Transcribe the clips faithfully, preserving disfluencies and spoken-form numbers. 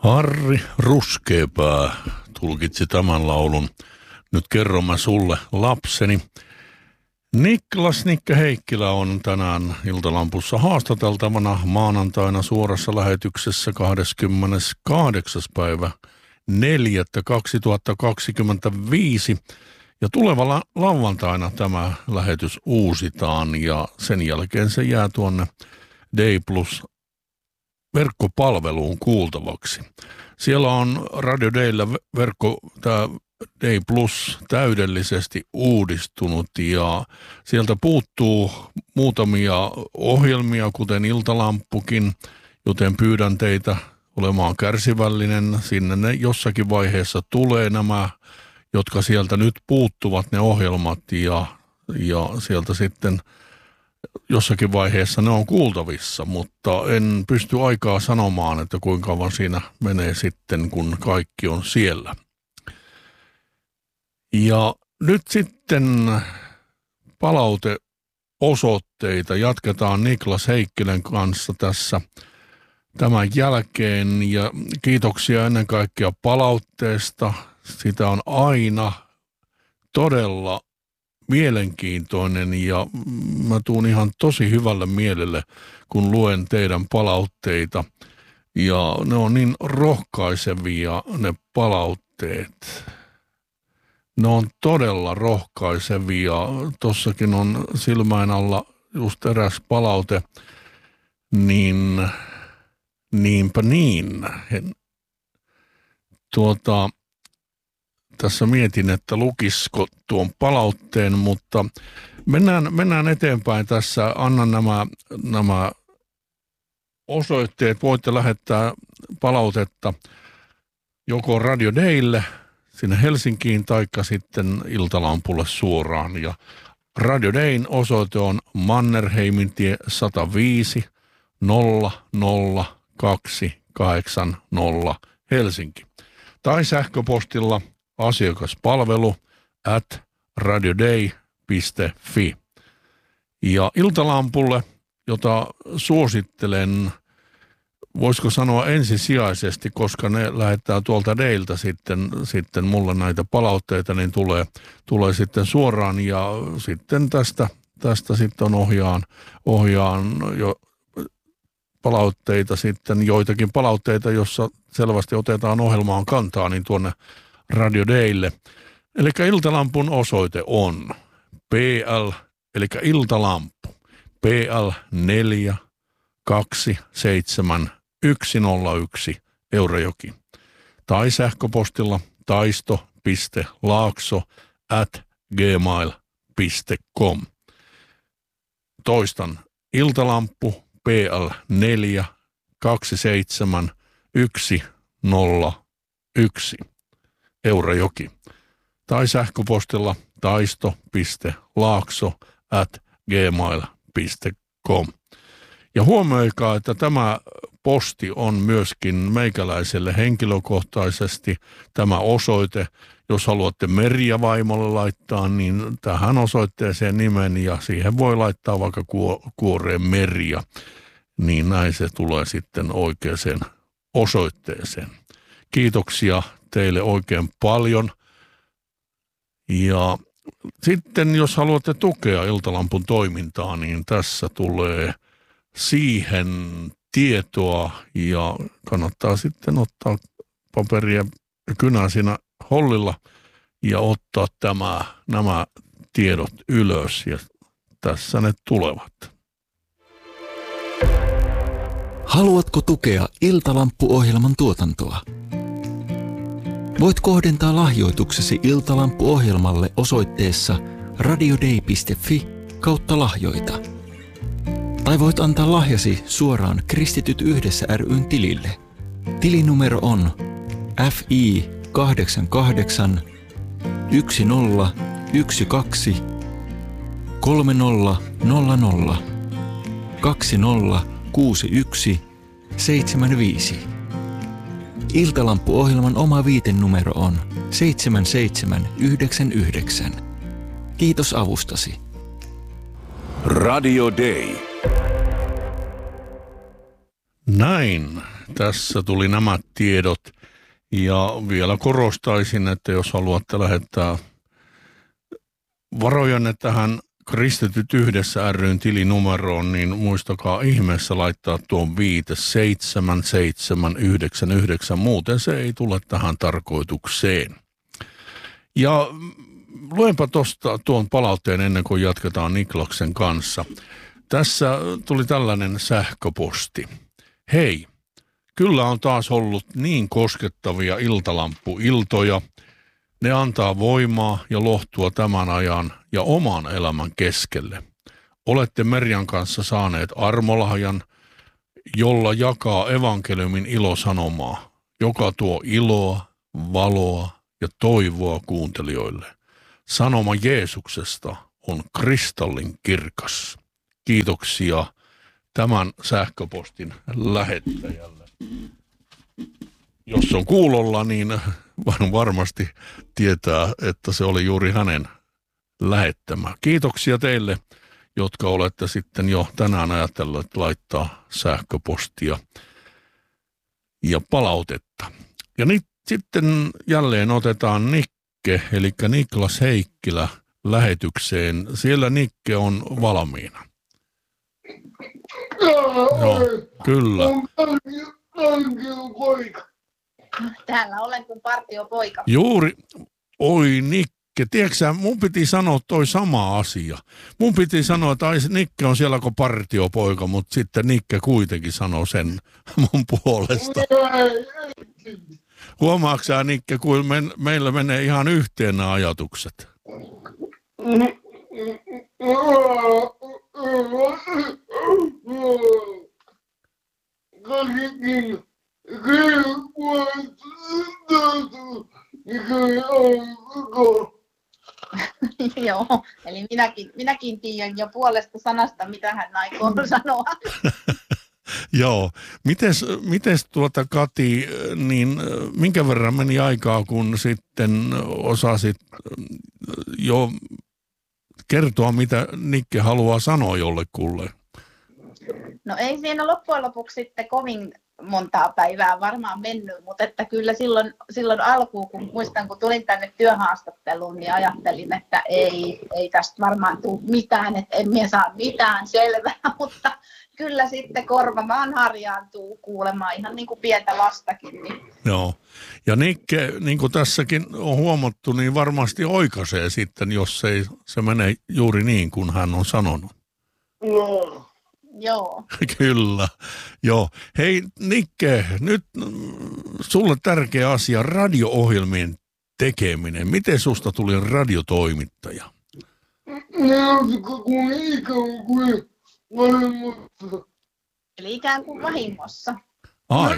Harri Ruskeapää tulkitsi tämän laulun. Nyt kerron mä sulle lapseni. Niklas Nikke Heikkilä on tänään Iltalampussa haastateltavana maanantaina suorassa lähetyksessä kahdeskymmeneskahdeksas päivä neljättä kaksituhattakaksikymmentäviisi. Ja tulevalla lauantaina tämä lähetys uusitaan ja sen jälkeen se jää tuonne Day Plus verkkopalveluun kuultavaksi. Siellä on Radio Dayllä verkko, tämä Day Plus täydellisesti uudistunut ja sieltä puuttuu muutamia ohjelmia, kuten Iltalamppukin, joten pyydän teitä olemaan kärsivällinen. Sinne ne jossakin vaiheessa tulee nämä, jotka sieltä nyt puuttuvat, ne ohjelmat ja, ja sieltä sitten jossakin vaiheessa ne on kuultavissa, mutta en pysty aikaa sanomaan, että kuinka kauan siinä menee sitten, kun kaikki on siellä. Ja nyt sitten palauteosoitteita jatketaan Niklas Heikkilän kanssa tässä tämän jälkeen ja kiitoksia ennen kaikkea palautteesta. Sitä on aina todella mielenkiintoinen ja mä tuun ihan tosi hyvälle mielelle, kun luen teidän palautteita. Ja ne on niin rohkaisevia ne palautteet. Ne on todella rohkaisevia. Tossakin on silmäin alla just eräs palaute, niin niinpä niin. Tuota... Tässä mietin, että lukisko tuon palautteen, mutta mennään, mennään eteenpäin tässä. Annan nämä, nämä osoitteet. Voitte lähettää palautetta joko Radio Daylle sinne Helsinkiin taikka sitten Iltalampulle suoraan. Ja Radio Dayn osoite on Mannerheimintie sata viisi nolla nolla kaksi kahdeksan nolla Helsinki. Tai sähköpostilla asiakaspalvelu at radioday piste fi. Ja Iltalampulle, jota suosittelen, voisiko sanoa ensisijaisesti, koska ne lähettää tuolta Dayltä sitten, sitten mulle näitä palautteita, niin tulee, tulee sitten suoraan ja sitten tästä, tästä sitten ohjaan, ohjaan jo palautteita sitten, joitakin palautteita, jossa selvästi otetaan ohjelmaan kantaa, niin tuonne Radio Daylle. Eli Iltalampun osoite on P L, eli Iltalamppu, P L neljä kaksi seitsemän yksi nolla yksi Eurajoki. Tai sähköpostilla taisto piste laakso at gmail piste com. Toistan, Iltalamppu, P L neljä kaksi seitsemän yksi nolla yksi Eurajoki. Tai sähköpostilla taisto piste laakso at gmail piste com. Ja huomioikaa, että tämä posti on myöskin meikäläiselle henkilökohtaisesti tämä osoite. Jos haluatte Merja vaimolle laittaa, niin tähän osoitteeseen nimen ja siihen voi laittaa vaikka kuoreen Merja. Niin näin se tulee sitten oikeaan osoitteeseen. Kiitoksia teille oikein paljon. Ja sitten jos haluatte tukea Iltalampun toimintaa, niin tässä tulee siihen tietoa ja kannattaa sitten ottaa paperia ja kynää siinä hollilla ja ottaa tämä, nämä tiedot ylös ja tässä ne tulevat. Haluatko tukea Iltalampu-ohjelman tuotantoa? Voit kohdentaa lahjoituksesi Iltalampu-ohjelmalle osoitteessa radioday piste fi kautta lahjoita. Tai voit antaa lahjasi suoraan Kristityt yhdessä ry:n tilille. Tilinumero on F I kahdeksan kahdeksan yksi nolla yksi kaksi kolme nolla nolla nolla kaksi nolla kuusi yksi seitsemän viisi. Iltalampu-ohjelman oma viitenumero on seitsemän seitsemän yhdeksän yhdeksän. Kiitos avustasi. Radio Day. Näin. tässä tuli nämä tiedot. Ja vielä korostaisin, että jos haluatte lähettää varojanne tähän Kristityt yhdessä ry:n tilinumeroon, niin muistakaa ihmeessä laittaa tuon viite seitsemän seitsemän yhdeksän yhdeksän, muuten se ei tule tähän tarkoitukseen. Ja luenpa tuosta tuon palautteen ennen kuin jatketaan Niklaksen kanssa. Tässä tuli tällainen sähköposti. Hei, kyllä on taas ollut niin koskettavia iltalampuiltoja. Ne antaa voimaa ja lohtua tämän ajan ja oman elämän keskelle. Olette Merjan kanssa saaneet armolahjan, jolla jakaa evankeliumin ilosanomaa, joka tuo iloa, valoa ja toivoa kuuntelijoille. Sanoma Jeesuksesta on kristallin kirkas. Kiitoksia tämän sähköpostin lähettäjälle. Jos on kuulolla, niin varmasti tietää, että se oli juuri hänen lähettämä. Kiitoksia teille, jotka olette sitten jo tänään ajatelleet laittaa sähköpostia ja palautetta. Ja nyt sitten jälleen otetaan Nikke, eli Niklas Heikkilä lähetykseen. Siellä Nikke on valmiina. Joo, kyllä. Täällä olen kuin partiopoika. Juuri, oi Nikke, tiedätkö sä, mun piti sanoa toi sama asia. Mun piti sanoa, että ai, Nikke on siellä kuin partiopoika, mutta sitten Nikke kuitenkin sanoo sen mun puolesta. Huomaatko sä, Nikke, kun me, meillä menee ihan yhteen nämä ajatukset? Joo, eli minäkin, minäkin tiedän jo puolesta sanasta, mitä hän aikoo sanoa. Joo. Mites, mites tuota Kati, niin minkä verran meni aikaa, kun sitten osasit jo kertoa, mitä Nikke haluaa sanoa jollekulle? No ei siinä loppujen lopuksi sitten kovin montaa päivää varmaan mennyt, mutta että kyllä silloin, silloin alkuun, kun muistan, kun tulin tänne työhaastatteluun, niin ajattelin, että ei, ei tästä varmaan tule mitään, että en minä saa mitään selvää, mutta kyllä sitten korva vaan harjaantuu kuulemaan ihan niin kuin pientä lastakin. Niin. Joo, ja Nikke, niin kuin tässäkin on huomattu, niin varmasti oikaisee sitten, jos ei se mene juuri niin kuin hän on sanonut. Joo. Joo. Kyllä, joo. Hei Nikke, nyt sulle tärkeä asia, radio-ohjelmien tekeminen. Miten susta tuli radiotoimittaja? Eli ikään kuin vahingossa. Ai.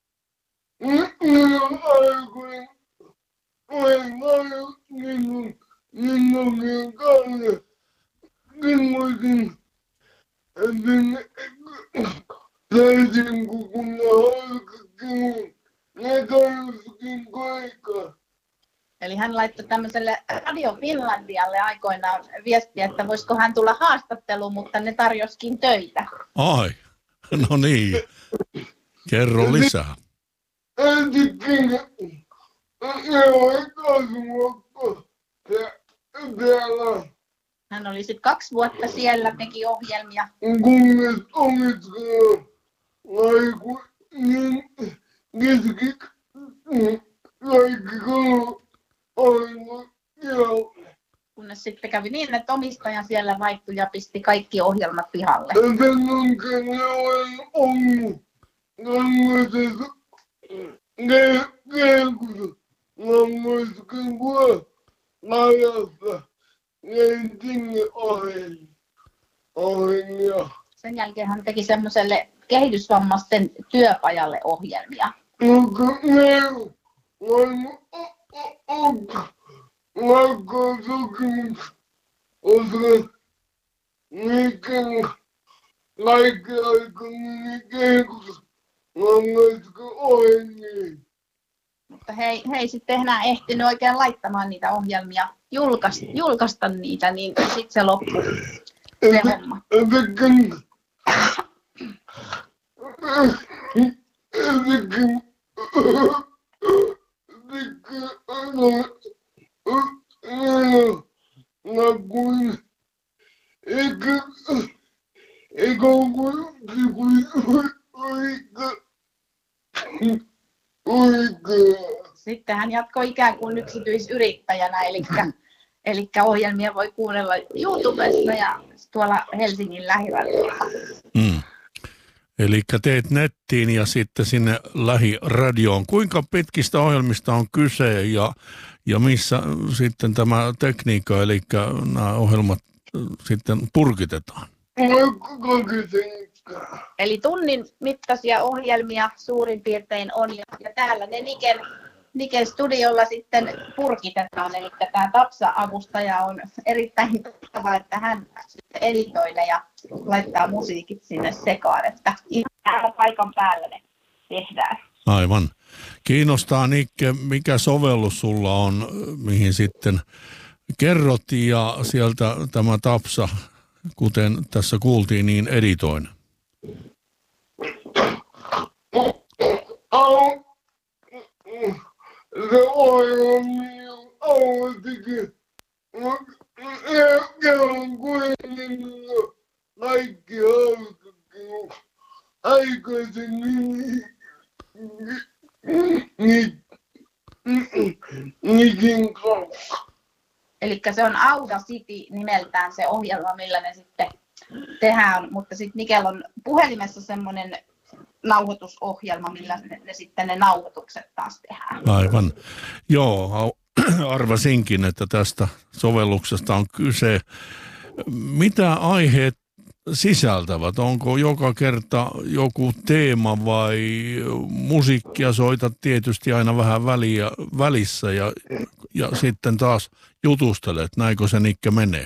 Eli hän laittoi tämmöiselle Radio Finlandialle aikoinaan viestiä, että voisiko hän tulla haastatteluun, mutta ne tarjoskin töitä. Ai, no niin. Kerro lisää. Hän oli sitten kaksi vuotta siellä, teki ohjelmia. Kunnes sitten kävi niin, että omistaja siellä vaihtui ja pisti kaikki ohjelmat pihalle. Sen jälkeen hän teki semmoiselle kehitysvammaisten työpajalle ohjelmia. Mutta he, he ei sitten enää ehtinyt oikein laittamaan niitä ohjelmia, julkaista, julkaista niitä, niin sitten se loppui se homma. Sitten hän jatkoi ikään kuin yksityisyrittäjänä, eli, eli ohjelmia voi kuunnella YouTubesta ja tuolla Helsingin lähiradiolla. Mm. Eli teet nettiin ja sitten sinne lähiradioon. Kuinka pitkistä ohjelmista on kyse ja, ja missä sitten tämä tekniikka, eli nämä ohjelmat sitten purkitetaan? Eli tunnin mittaisia ohjelmia suurin piirtein on, ja, ja täällä ne Niken, Niken studiolla sitten purkitetaan. Eli tämä Tapsa-avustaja on erittäin taitava, että hän sitten editoi ne ja laittaa musiikit sinne sekaan, että ihan paikan päällä ne tehdään. Aivan. Kiinnostaa, Nikke, mikä sovellus sulla on, mihin sitten kerrot, ja sieltä tämä Tapsa, kuten tässä kuultiin, niin editoin. Se ohjelma aloitikin. Kerron kuitenkin kaikki haastattelut aikaisemmin Nikin kanssa. Eli se on Audacity nimeltään se ohjelma, millä ne sitten tehdään, mutta sitten Nikel on puhelimessa semmoinen nauhoitusohjelma, millä ne, ne sitten ne nauhoitukset taas tehdään. Aivan. Joo, arvasinkin, että tästä sovelluksesta on kyse. Mitä aiheet sisältävät? Onko joka kerta joku teema vai musiikkia soitat tietysti aina vähän väliä, välissä ja, ja sitten taas jutustelet? Näinkö se, Nikke, menee?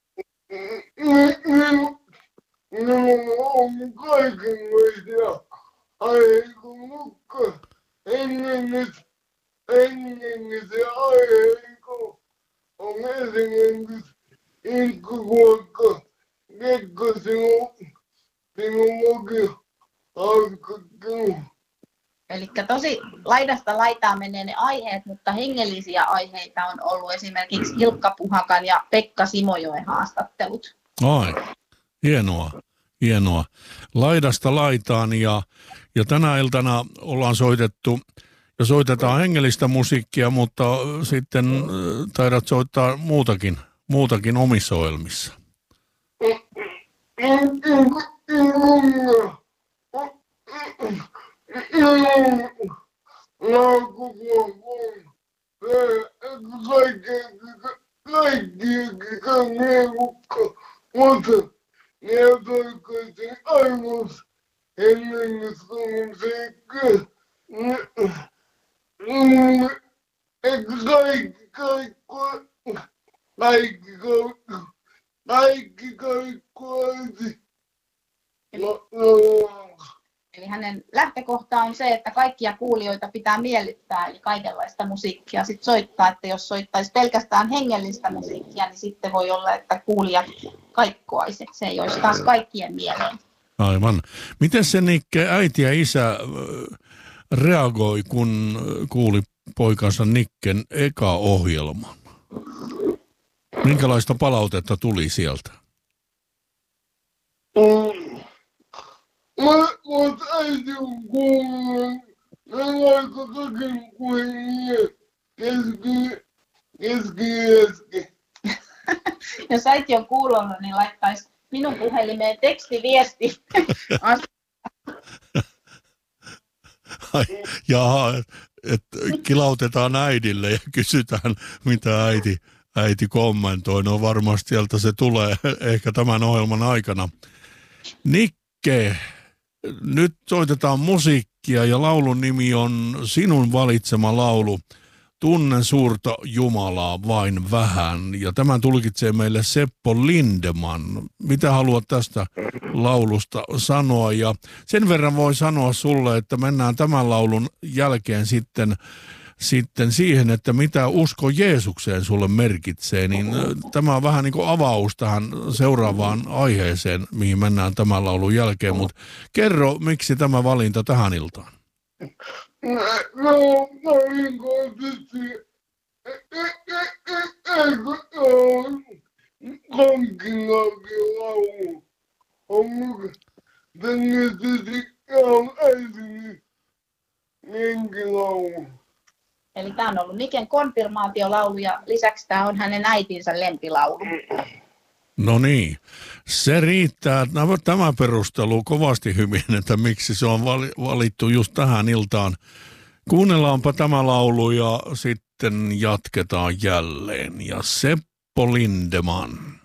Minulla on kaikenlaisia aiheita, mutta ennen se aiheita on esimerkiksi Ilkka Kekko sinun luki haastattelu. Eli tosi laidasta laitaan menee ne aiheet, mutta hengellisiä aiheita on ollut esimerkiksi Ilkka Puhakan ja Pekka Simojoen haastattelut. Ai, hienoa, hienoa. Laidasta laitaan ja, ja tänä iltana ollaan soitettu ja soitetaan hengellistä musiikkia, mutta sitten taidat soittaa muutakin, muutakin omissa ohjelmissa. Eli hänen lähtökohta on se, että kaikkia kuulijoita pitää miellyttää, eli kaikenlaista musiikkia sit soittaa, että jos soittaisi pelkästään hengellistä musiikkia, niin sitten voi olla, että kuulijat kaikkoaisi, se ei olisi taas kaikkien mieleen. Aivan. Miten se, Nikke, äiti ja isä reagoi, kun kuuli poikansa Nikken eka ohjelman? Minkälaista palautetta tuli sieltä? Mm. Mutta äiti on kuullut, ne laitoi takin kuin keski, keski, Jos äiti on kuullut, niin laittaisi minun puhelimeen tekstiviesti. Ai, jaha, että kilautetaan äidille ja kysytään, mitä äiti, äiti kommentoi. No varmasti sieltä se tulee ehkä tämän ohjelman aikana. Nikke, nyt soitetaan musiikkia ja laulun nimi on sinun valitsema laulu. Tunnen suurta Jumalaa vain vähän. Ja tämän tulkitsee meille Seppo Lindeman. Mitä haluat tästä laulusta sanoa? Ja sen verran voi sanoa sulle, että mennään tämän laulun jälkeen sitten, sitten siihen, että mitä usko Jeesukseen sulle merkitsee. Niin tämä on vähän niin kuin avaus tähän seuraavaan aiheeseen, mihin mennään tämän laulun jälkeen. Mutta kerro, miksi tämä valinta tähän iltaan? No, todennäköisesti eikö konkillakin laulu on muka todennäköisesti on äitini lenkilaulu. Eli tämä on ollut Niken konfirmaatiolaulu ja lisäksi tämä on hänen äitinsä lempilaulu. No niin, se riittää. Tämä perustelu kovasti hyvin, että miksi se on valittu just tähän iltaan. Kuunnellaanpa tämä laulu ja sitten jatketaan jälleen. Ja Seppo Lindeman.